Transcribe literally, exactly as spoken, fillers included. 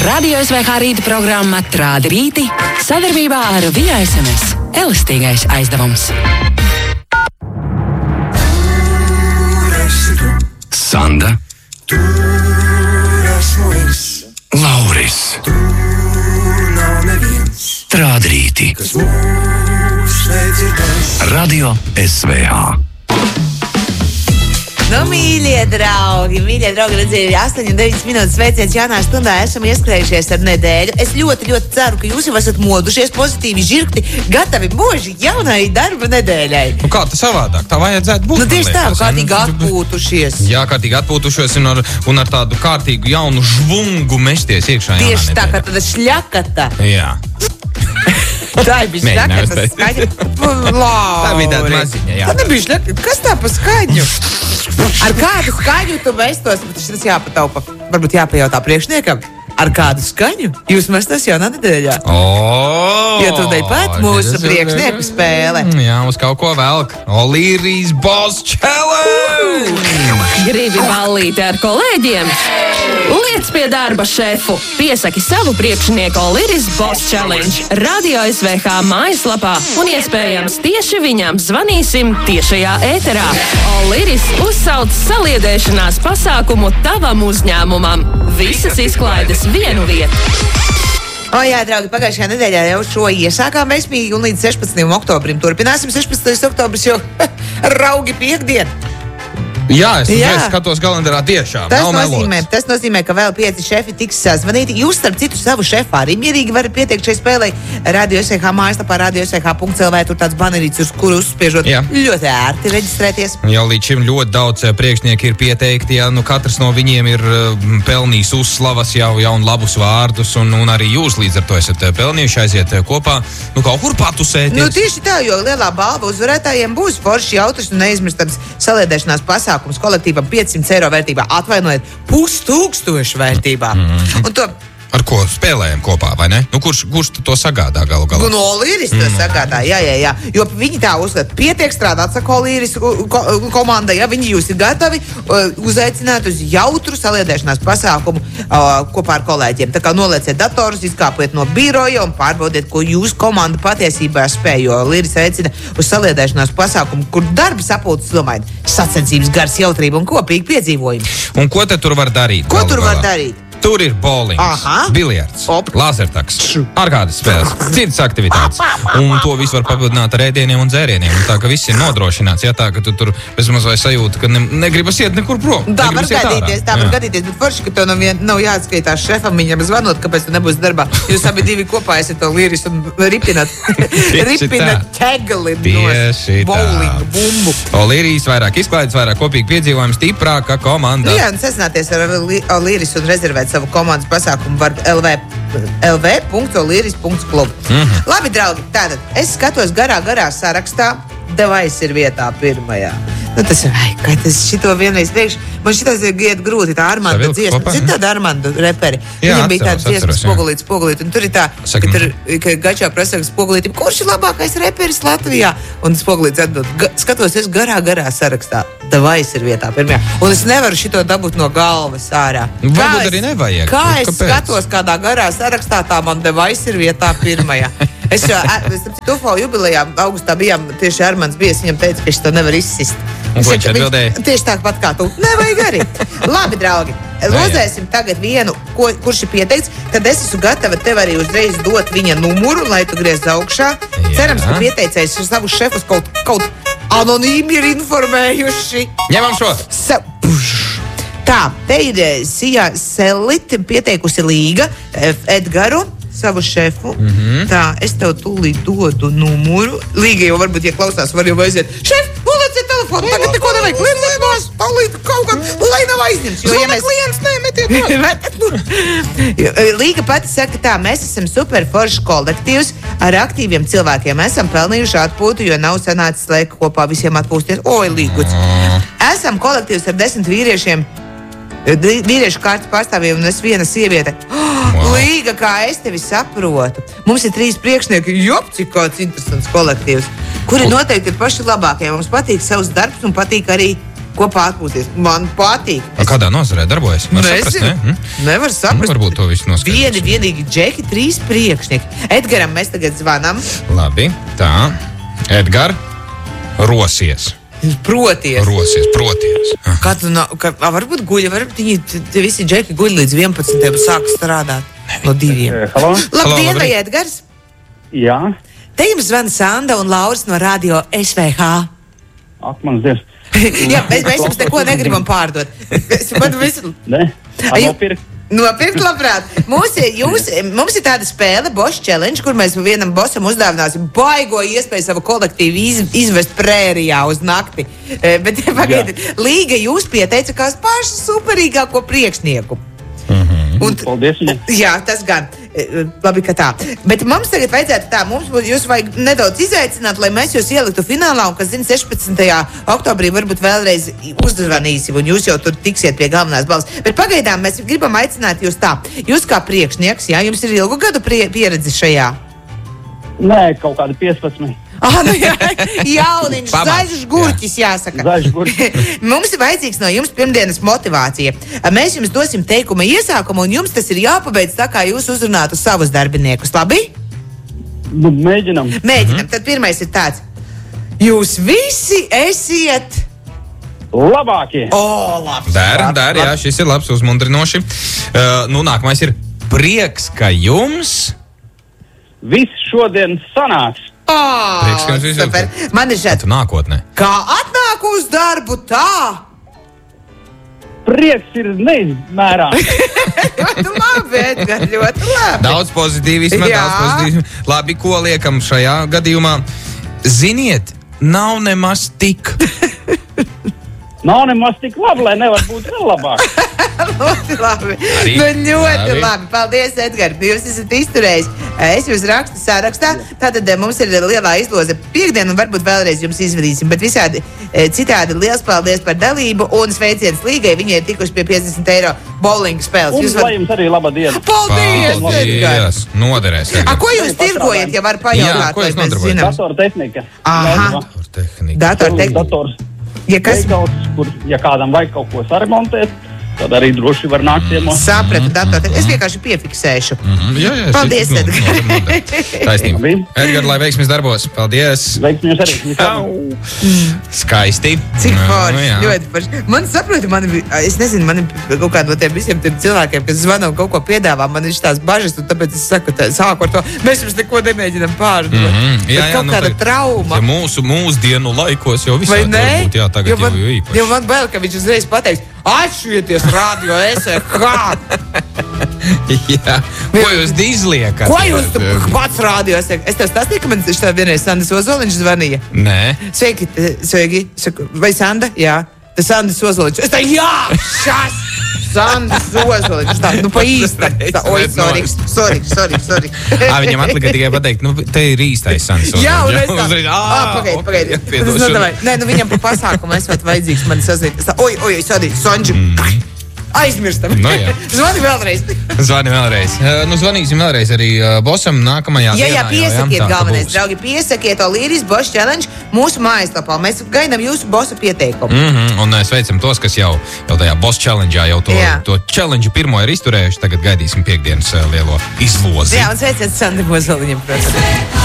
Radio S V H rīta programma Trādi rīti sadarbībā ar Via S M S. Elastīgais aizdevums. Sanda, Lauris, Trādi rīti. Radio S V H. Nu, mīļie draugi, mīļie draugi, redzēju, astoņi un deviņas minūtes sveiciens jaunā stundā esam ieskrējušies ar nedēļu. Es ļoti, ļoti ceru, ka jūs jau esat modušies pozitīvi, žirgti, gatavi mūži jaunai darba nedēļai. Nu, kā tas savādāk? Tā vajadzētu būt. Nu, tieši tā, kārtīgi atpūtušies. Jā, kārtīgi atpūtušies un ar, un ar tādu kārtīgu jaunu žvungu mesties iekšā jaunā Tieši tā, nedēļā. kā tāda šļakata. Jā. Tā bija šļakata skaņa. Tā bija tāda maziņa, jā. Tā nebija šļakata. Kas tā pa skaņu? Ar kādu skaņu tu mestos? Tas jāpataupa. Varbūt jāpajautā priekšniekam. Ar kādu skaņu jūs mestos jaunā nedēļā? Oh, Jo tu tepat mūsu priekšnieku spēle. Jā, uz kaut ko velk. Olīrijas Boss Challenge! Gribi ballīti ar kolēģiem? Liec pie darba, šefu! Piesaki savu priekšnieku Olīrijas Boss Challenge Radio S V H mājaslapā un iespējams tieši viņam zvanīsim tiešajā ēterā. Olīrijas uzsauc saliedēšanās pasākumu tavam uzņēmumam. Visas izklaides vienu vietu. O, jā, draugi, pagājušajā nedēļā jau šo iesākām veiksmīgi un līdz sešpadsmitajam oktobrim turpināsim. sešpadsmitais oktobris jau raugi piekdien. Jā, es Jā. jā. skatos kalendārā tiešām. Tas Nav nozīmē, melots. tas nozīmē, ka vēl pieci šefi tiks sazvanīti. Jūs, starp citu, savu šefu arī mierīgi varat pieteikt šai spēlei. Radio S V H mājaslapā, radio S V H punkt L V, tur tāds banerīts, uz kuru uzspiežot. Jā. Ļoti ērti reģistrēties. Jau līdz šim ļoti daudz eh, priekšnieki ir pieteikti. Jā, nu, katrs no viņiem ir uh, pelnījis uzslavas jau, jau un labus vārdus. Un, un arī jūs līdz ar to esat eh, pelnījuši aiziet eh, kopā. Nu, kaut kur patusēties. Nu, tieši tā, jo lielā balva uzvarētājiem būs foršs jautrs un neizmirstams saliedēšanās pasākums kolektīvam piecsimt eiro vērtībā. Atvainojiet, pustūkstošu vērtībā. Mm. Un to Ar ko spēlējam kopā, vai ne? Nu, kurš, kurš to sagādā galu galā? Un Olīris to mm. sagādā, jā, jā, jā. Jo viņi tā uzskata, pietiek strādāt, saka Olīris ko, komanda, ja viņi jūs ir gatavi uh, uzaicināt uz jautru saliedēšanās pasākumu uh, kopā ar kolēģiem. Tā kā nolieciet datorus, izkāpiet no biroja un pārbaudiet, ko jūsu komanda patiesībā spēj. Jo Olīris aicina uz saliedēšanās pasākumu, kur darba sapulces domājot, sacensības, gars, jautrība un kopīgi piedzīvojumi. Un ko te tur var darīt? Ko galu tur var galā? darīt? Tur ir bowlings, biljards, lazertaks, ārkārtas spēles, citas aktivitātes. Un to visu var papildināt ar ēdieniem un dzērieniem. Un tā, ka viss ir nodrošināts. Jā, tā, ka tu tur bez mazliet sajūta, ka ne, negribas iet nekur prom. Tā var Negribas iet ārā. gadīties, tā var gadīties, bet forši, ka tev nav, vien, nav jāatskaitās šefam, viņam zvanot, kāpēc tu nebūsi darbā. Jūs abi divi kopā esat to Līris un ripinat, ripinat ķegli Tieši no bowlinga bumbu. Olīrijas vairāk izklaides, vairāk kopīgi piedzīvojums, stiprāka komanda. Nu jā, un sazināties ar Līris un rezervēt savu komandas pasākumu var L V punkt olīris punkt klub. Mhm. Labi, draugi, tātad es skatos garā, garā sarakstā. Devais ir vietā pirmajā. Nu, tas ir, ai, kā tas šito vienreiz priekš. Man šitais ir iet grūti, tā Armanda Savilkt dziesma. kopā, Zini tāda Armanda reperi? Jā, Viņam bija atceros, tāda dziesma atceros, jā. spogulīt, spogulīt. Un tur ir tā, Saka, ka, tur, ka gačā prasaka spogulīt, kurš ir labākais reperis Latvijā? Un spogulīts atbild, ga, skatos es garā, garā sarakstā. Devais ir vietā pirmajā. Un es nevaru šito dabūt no galvas ārā. Varbūt Kā es- arī nevajag. Kā es Kāpēc? skatos kādā garā sarakstā, tā man devais ir vietā pirmajā. Es jau Tufo jubilejā augustā bijām, tieši Armands bija, es viņam teicu, ka es to nevaru izsist. Un ko Es viņš saku, atbildēja? Tieši tāpat kā tu. Nevajag arī. Labi, draugi, lozēsim tagad vienu, ko, kurš ir pieteikts, tad es esmu gatava tev arī uzreiz dot viņa numuru, lai tu griez augšā. Jā. Cerams, ka pieteicējs ar savu šefus kaut, kaut anonīmi ir informējuši. Ņemam šo! Sa Puš. Tā, te ir eh, Sijā Selita pieteikusi Līga, eh, Edgaru, savu šefu. Mm -hmm. Tā, es tev tūlīt dodu numuru. Līga jau varbūt, ja klausās, var jau aiziet. Šef, nolieciet telefonu, tagad neko nevajag. Lieciet nos, tūlīt kaut kā, lai nav aizņemts. Jo, ja mēs... klients, nē, metiet nos. Līga pati saka tā, mēs esam super foršs kolektīvs ar aktīviem cilvēkiem. Esam pelnījuši atpūtu, jo nav sanācis laika kopā visiem atpūsties. Oi, Līguts. Esam kolektīvs ar desmit vīriešiem. Vīriešu kārtas pārstāvjiem un es viena sieviete. Oh, wow. Līga, kā es tevi saprotu. Mums ir trīs priekšnieki, jop, cik kāds interesants kolektīvs, kuri noteikti ir paši labākie. Mums patīk savs darbs un patīk arī kopā atpūsties. Man patīk. Es... Kādā nozarē darbojas? Var saprast, ne? Hm? Nevar saprast. Nu, varbūt to visu noskaidros. Vieni, vienīgi džeki, trīs priekšnieki. Edgaram mēs tagad zvanam. Labi, tā. Edgar, rosies. Proties. Rosies, proties. Kā tu, no, kā, varbūt guļa, varbūt viņi, te visi džeki guļ līdz vienpadsmitiem sāk strādāt no diviem. Halo? Labdien, vai Edgars? Jā. Te jums zvana Sanda un Lauris no radio S V H. Ak, mans Dievs. Jā, mēs, mēs jums neko negribam pārdot. Man visu... Ne? Nopirkt. Nopirkt labprāt. Mums ir, jūs, mums ir tāda spēle, Boss Challenge, kur mēs vienam bossam uzdāvināsim baigo iespēju savu kolektīvu iz, izvest prērijā uz nakti. E, bet pagaidiet, Līga, jūs pieteica kā pašu superīgāko priekšnieku. Mhm. Un, Paldies viņai. Jā, tas gan. E, labi, ka tā. Bet mums tagad vajadzētu tā, mums būs, jūs vajag nedaudz izaicināt, lai mēs jūs ieliktu finālā, un, kas zina, sešpadsmitajā oktobrī varbūt vēlreiz uzzvanīsim, un jūs jau tur tiksiet pie galvenās balvas. Bet pagaidām mēs gribam aicināt jūs tā. Jūs kā priekšnieks, jā, jums ir ilgu gadu prie, pieredze šajā? Nē, kaut kādi piecpadsmit. Ah, nu jā, jauniņš, zaļš gurķis, jāsaka. Zaļš gurķis. Mums ir vajadzīgs no jums pirmdienas motivācija. Mēs jums dosim teikuma iesākumu, un jums tas ir jāpabeidz tā, kā jūs uzrunātu savus darbiniekus. Labi? Nu, mēģinam. Mēģinam. Mhm. Tad pirmais ir tāds. Jūs visi esiet... Labākie. O, labs. Dēr, dēr, jā, šis ir labs, uzmundrinoši. Uh, nu, nākamais ir prieks, ka jums... Viss šodien sanāks. Oh, Prieks, ka jums viss super. Man ir šāds. Nākotnē. Kā atnāk uz darbu tā? Prieks ir neizmērāms. Ļoti labi, Edgar, ļoti labi. Daudz pozitīvisma, Jā. daudz pozitīvisma. Labi, ko liekam šajā gadījumā? Ziniet, nav nemaz tik. Nav nemaz tik labi, lai nevar būt vēl labāk. Ļoti labi. Arī. Nu, ļoti Labi. labi. Paldies, Edgar. Jūs esat izturējis. Es jūs rakstu sārakstā. Tātad eh, mums ir lielā izloze piekdien, un varbūt vēlreiz jums izvadīsim. Bet visādi eh, citādi liels paldies par dalību un sveiciens Līgai. Viņi ir tikuši pie piecdesmit eiro bowling spēles. Un Jūs lai var... jums arī laba diena. Paldies, Edgar! Paldies! Noderēs. A, ko jūs tirgojat, ja var pajautāt? Jā, ko lai jūs mēs nodarbojaties? zinām? Datortehnika. Aha. Tehnika. Datortehnika. Dators. Ja kas... Veikals, kur, ja kādam vajag kaut ko saremontēt, tad arī droši var nākt ciemos. Sapratu, datortehnika. Es vienkārši piefiksēšu. Mm, jā, jā, Paldies, šis- Edgar. noder, noder. Taisnība. Labi. Edgar, lai veiksmis darbos. Paldies! Veiksmi jums arī. Skaisti. Cik Nu, forši, jā. ļoti forši. Man saproti, man, es nezinu, man ir kaut kāda no tiem visiem tiem cilvēkiem, kas zvana un kaut ko piedāvā, man ir tās bažas, un tāpēc es saku, tā, sāku ar to, mēs jums neko nemēģinām pārdot. Mm -hmm. Bet kaut kāda tā- trauma. Ja mūsu mūsdienu laikos jau Vai visādi ne? varbūt, jā, tagad Jo jau, man, jau īpaši. jo man bail, ka viņš uzreiz pateiks, atšķirieties radio S V H. Jā. Ko jūs izliekat? Ko jūs tu pats radio S V H? Es tev stāstīju, ka man šitā vienreiz Sandis Ozoliņš zvanīja. Nē. Sveiki, t- sveiki. Saku, vai Sanda? Jā. Tas Sandis Ozoliņš. Es tā, jā, šās! Sandis Ozoliņš. Viņš tā, nu pa īsta. Tā, oi, sorry, sorry, sorry, sorry. Ā, viņam atlika tikai pateikt, nu, te ir īstais Sandis. Jā, un es tā, Uzreiz, ā, ā, pagaidi, ok, pagaidi. jā, Tad es piedošana. nodomāju, nē, nu viņam pa pasākumu esot vajadzīgs mani sazīt. Es tā, oi, oi, sorry, Sonģi. Aizmirstam. Nu, jā. Zvani vēlreiz. Zvani vēlreiz. Uh, nu, zvanīsim vēlreiz arī uh, bosam nākamajā Jā, jā, dienā. piesakiet, tā galvenais, būs. draugi, piesakiet Olīris Boss Challenge mūsu mājaslapā. Mēs gaidām jūsu bosa pieteikumu. Mm -hmm, un uh, sveicam tos, kas jau, jau tajā Boss Challenge jau to, Jā. to challenge pirmo ir izturējuši. Tagad gaidīsim piekdienas uh, lielo izlozi. Jā, un sveiciet Sandri Ozoliņam, protams.